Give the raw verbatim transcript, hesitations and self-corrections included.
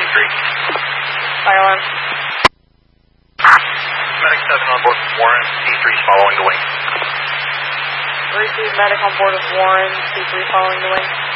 three. Fire alarm. Medic seven on board with Warren, C three is following the wing. Receive medic on board with Warren, C three following the wing.